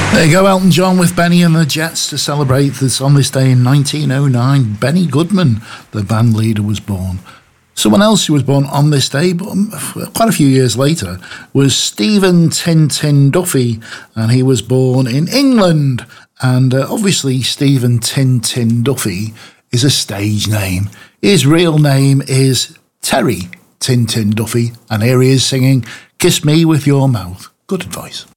There you go, Elton John with Benny and the Jets to celebrate this on this day in 1909. Benny Goodman, the band leader, was born. Someone else who was born on this day, but quite a few years later, was Stephen Tintin Duffy, and he was born in England. And obviously, Stephen Tintin Duffy is a stage name. His real name is Terry Tintin Duffy, and here he is singing "Kiss Me With Your Mouth." Good advice.